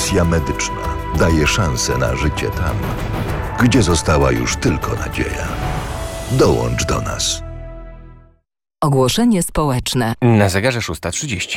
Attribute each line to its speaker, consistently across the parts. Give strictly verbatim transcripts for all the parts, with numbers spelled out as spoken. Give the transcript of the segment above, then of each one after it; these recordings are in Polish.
Speaker 1: Misja medyczna daje szansę na życie tam, gdzie została już tylko nadzieja. Dołącz do nas.
Speaker 2: Ogłoszenie społeczne.
Speaker 3: Na zegarze szósta trzydzieści.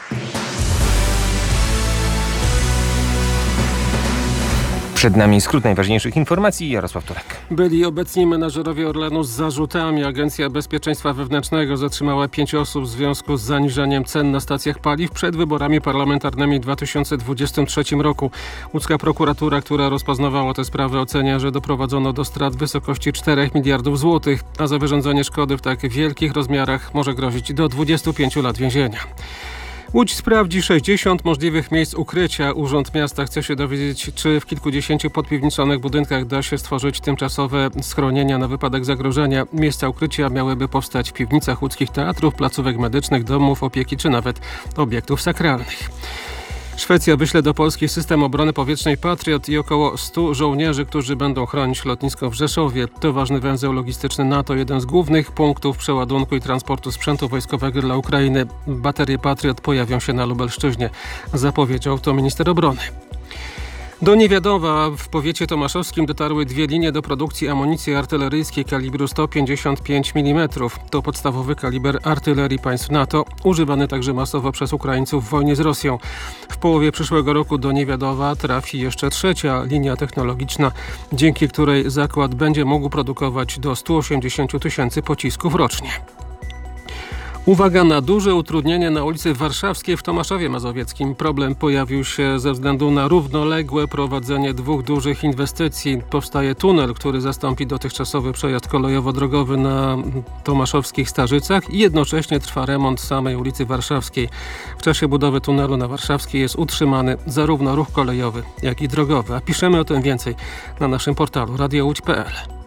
Speaker 3: Przed nami skrót najważniejszych informacji. Jarosław Turek.
Speaker 4: Byli obecni menadżerowie Orlenu z zarzutami. Agencja Bezpieczeństwa Wewnętrznego zatrzymała pięć osób w związku z zaniżaniem cen na stacjach paliw przed wyborami parlamentarnymi w dwa tysiące dwudziestym trzecim roku. Łódzka prokuratura, która rozpoznawała te sprawy, ocenia, że doprowadzono do strat w wysokości czterech miliardów złotych, a za wyrządzenie szkody w tak wielkich rozmiarach może grozić do dwudziestu pięciu lat więzienia. Łódź sprawdzi sześćdziesiąt możliwych miejsc ukrycia. Urząd Miasta chce się dowiedzieć, czy w kilkudziesięciu podpiwniczonych budynkach da się stworzyć tymczasowe schronienia na wypadek zagrożenia. Miejsca ukrycia miałyby powstać w piwnicach łódzkich teatrów, placówek medycznych, domów opieki czy nawet obiektów sakralnych. Szwecja wyśle do Polski system obrony powietrznej Patriot i około stu żołnierzy, którzy będą chronić lotnisko w Rzeszowie. To ważny węzeł logistyczny NATO, jeden z głównych punktów przeładunku i transportu sprzętu wojskowego dla Ukrainy. Baterie Patriot pojawią się na Lubelszczyźnie, zapowiedział to minister obrony. Do Niewiadowa w powiecie tomaszowskim dotarły dwie linie do produkcji amunicji artyleryjskiej kalibru sto pięćdziesiąt pięć milimetrów. To podstawowy kaliber artylerii państw NATO, używany także masowo przez Ukraińców w wojnie z Rosją. W połowie przyszłego roku do Niewiadowa trafi jeszcze trzecia linia technologiczna, dzięki której zakład będzie mógł produkować do stu osiemdziesięciu tysięcy pocisków rocznie. Uwaga na duże utrudnienie na ulicy Warszawskiej w Tomaszowie Mazowieckim. Problem pojawił się ze względu na równoległe prowadzenie dwóch dużych inwestycji. Powstaje tunel, który zastąpi dotychczasowy przejazd kolejowo-drogowy na tomaszowskich Starzycach i jednocześnie trwa remont samej ulicy Warszawskiej. W czasie budowy tunelu na Warszawskiej jest utrzymany zarówno ruch kolejowy, jak i drogowy. A piszemy o tym więcej na naszym portalu radio łódź kropka pe el.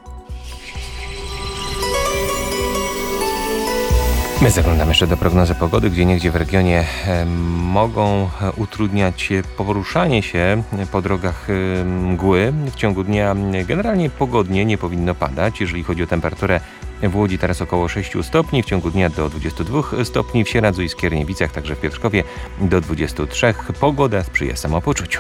Speaker 3: My zaglądamy jeszcze do prognozy pogody, gdzie niegdzie w regionie mogą utrudniać poruszanie się po drogach mgły. W ciągu dnia generalnie pogodnie, nie powinno padać. Jeżeli chodzi o temperaturę, w Łodzi teraz około sześciu stopni, w ciągu dnia do dwudziestu dwóch stopni, w Sieradzu i Skierniewicach, także w Piotrkowie do dwudziestu trzech. Pogoda sprzyja samopoczuciu.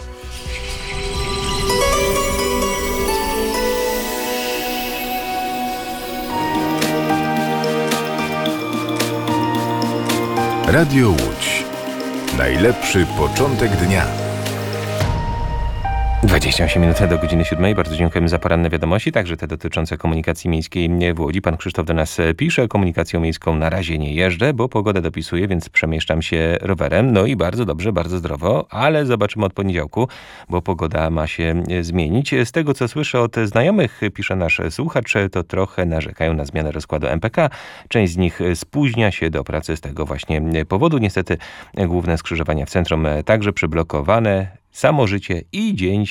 Speaker 1: Radio Łódź. Najlepszy początek dnia.
Speaker 3: dwadzieścia osiem minut do godziny siódmej. Bardzo dziękujemy za poranne wiadomości, także te dotyczące komunikacji miejskiej w Łodzi. Pan Krzysztof do nas pisze: komunikacją miejską na razie nie jeżdżę, bo pogoda dopisuje, więc przemieszczam się rowerem. No i bardzo dobrze, bardzo zdrowo, ale zobaczymy od poniedziałku, bo pogoda ma się zmienić. Z tego, co słyszę od znajomych, pisze nasz słuchacz, to trochę narzekają na zmianę rozkładu em pe ka. Część z nich spóźnia się do pracy z tego właśnie powodu. Niestety główne skrzyżowania w centrum także przyblokowane. Samo życie i dzień